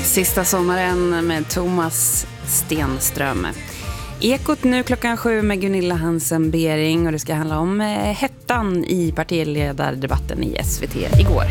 Sista sommaren med Thomas Stenström. Ekot nu 7:00 med Gunilla Hansen-Bering, och det ska handla om hettan i partiledardebatten i SVT igår.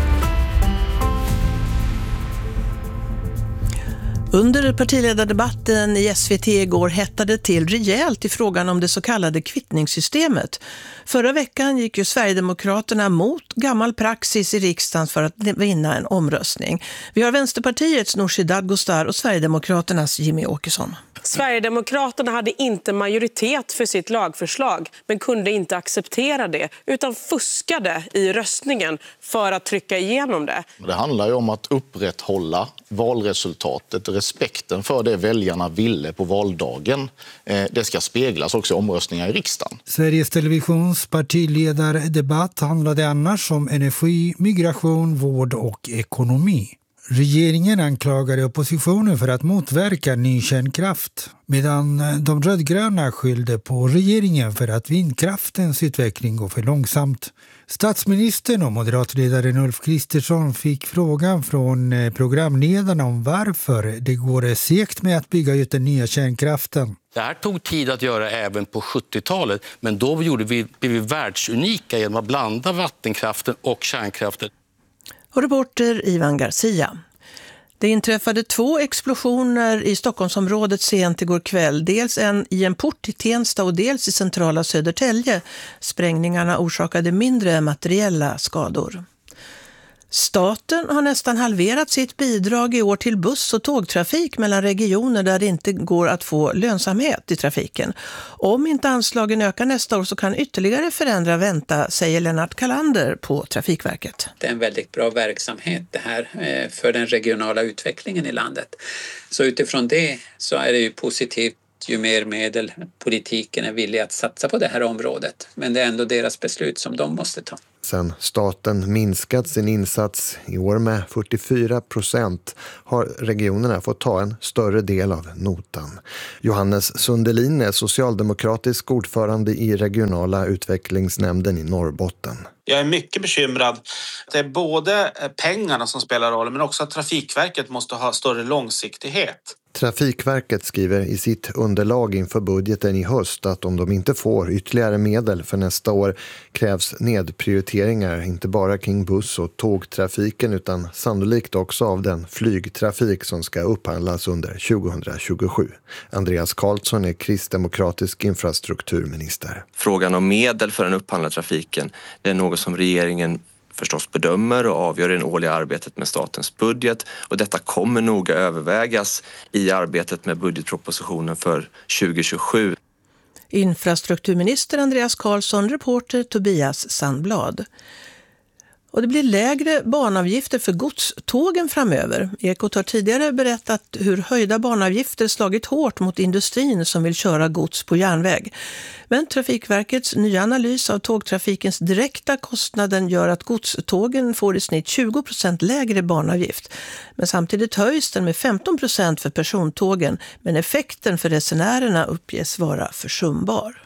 Under partiledardebatten i SVT igår hettade till rejält i frågan om det så kallade kvittningssystemet. Förra veckan gick ju Sverigedemokraterna mot gammal praxis i riksdagen för att vinna en omröstning. Vi har Vänsterpartiets Nooshi Dadgostar och Sverigedemokraternas Jimmy Åkesson. Sverigedemokraterna hade inte majoritet för sitt lagförslag, men kunde inte acceptera det, utan fuskade i röstningen för att trycka igenom det. Det handlar ju om att upprätthålla valresultatet, respekten för det väljarna ville på valdagen. Det ska speglas också i omröstningar i riksdagen. Sveriges Televisions partiledardebatt handlade annars om energi, migration, vård och ekonomi. Regeringen anklagade oppositionen för att motverka ny kärnkraft, medan de rödgröna skyllde på regeringen för att vindkraftens utveckling går för långsamt. Statsministern och moderatledaren Ulf Kristersson fick frågan från programledarna om varför det går segt med att bygga ut den nya kärnkraften. Det här tog tid att göra även på 70-talet, men då blev vi världsunika genom att blanda vattenkraften och kärnkraften. Och reporter Ivan Garcia. Det inträffade 2 explosioner i Stockholmsområdet sent igår kväll. Dels en i en port i Tensta och dels i centrala Södertälje. Sprängningarna orsakade mindre materiella skador. Staten har nästan halverat sitt bidrag i år till buss- och tågtrafik mellan regioner där det inte går att få lönsamhet i trafiken. Om inte anslagen ökar nästa år så kan ytterligare förändra vänta, säger Lennart Kalander på Trafikverket. Det är en väldigt bra verksamhet det här för den regionala utvecklingen i landet. Så utifrån det så är det ju positivt ju mer medel politiken är villig att satsa på det här området. Men det är ändå deras beslut som de måste ta. Sen staten minskat sin insats i år med 44% har regionerna fått ta en större del av notan. Johannes Sundelin är socialdemokratisk ordförande i regionala utvecklingsnämnden i Norrbotten. Jag är mycket bekymrad. Det är både pengarna som spelar roll, men också att Trafikverket måste ha större långsiktighet. Trafikverket skriver i sitt underlag inför budgeten i höst att om de inte får ytterligare medel för nästa år krävs nedprioriteringar inte bara kring buss- och tågtrafiken utan sannolikt också av den flygtrafik som ska upphandlas under 2027. Andreas Karlsson är kristdemokratisk infrastrukturminister. Frågan om medel för den upphandlade trafiken, det är något som regeringen förstås bedömer och avgör i det årliga arbetet med statens budget, och detta kommer noga övervägas i arbetet med budgetpropositionen för 2027. Infrastrukturminister Andreas Karlsson, reporter Tobias Sandblad. Och det blir lägre banavgifter för godstågen framöver. Ekot har tidigare berättat hur höjda banavgifter slagit hårt mot industrin som vill köra gods på järnväg. Men Trafikverkets nya analys av tågtrafikens direkta kostnaden gör att godstågen får i snitt 20% lägre banavgift. Men samtidigt höjs den med 15% för persontågen, men effekten för resenärerna uppges vara försumbar.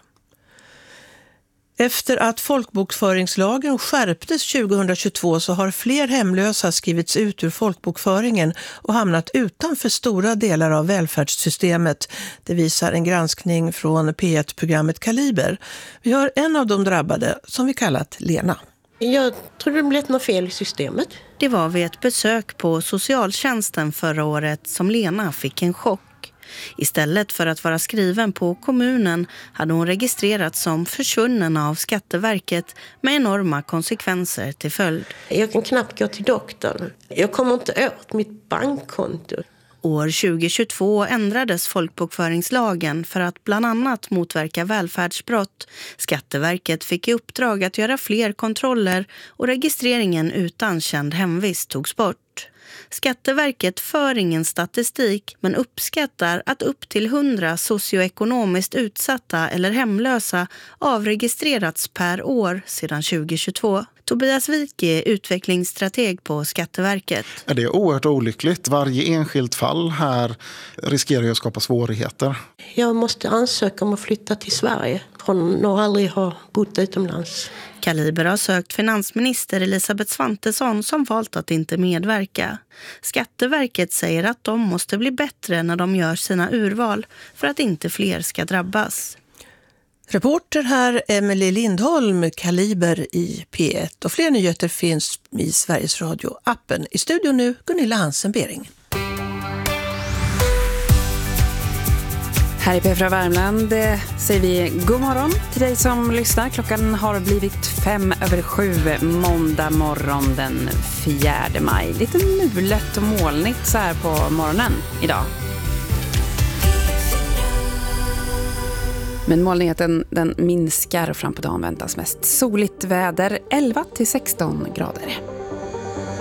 Efter att folkbokföringslagen skärptes 2022 så har fler hemlösa skrivits ut ur folkbokföringen och hamnat utanför stora delar av välfärdssystemet. Det visar en granskning från P1-programmet Kaliber. Vi har en av de drabbade som vi kallat Lena. Jag tror det blev något fel i systemet. Det var vid ett besök på socialtjänsten förra året som Lena fick en chock. Istället för att vara skriven på kommunen hade hon registrerats som försvunnen av Skatteverket med enorma konsekvenser till följd. Jag kan knappt gå till doktorn. Jag kommer inte åt mitt bankkonto. År 2022 ändrades folkbokföringslagen för att bland annat motverka välfärdsbrott. Skatteverket fick i uppdrag att göra fler kontroller och registreringen utan känd hemvist togs bort. Skatteverket för ingen statistik men uppskattar att upp till 100 socioekonomiskt utsatta eller hemlösa avregistrerats per år sedan 2022. Tobias Wijk är utvecklingsstrateg på Skatteverket. Det är oerhört olyckligt. Varje enskilt fall här riskerar att skapa svårigheter. Jag måste ansöka om att flytta till Sverige från att aldrig ha bott utomlands. Kaliber har sökt finansminister Elisabeth Svantesson som valt att inte medverka. olika. Skatteverket säger att de måste bli bättre när de gör sina urval för att inte fler ska drabbas. Reporter här Emily Lindholm, Kaliber i P1. Och fler nyheter finns i Sveriges Radio-appen. I studion nu Gunilla Hansen-Bering. Här i P4 Värmland säger vi god morgon till dig som lyssnar. Klockan har blivit 7:05 måndag morgon den 4 maj. Lite mulet och molnigt så här på morgonen idag. Men molnigheten den minskar och fram på dagen väntas mest soligt väder 11-16 grader.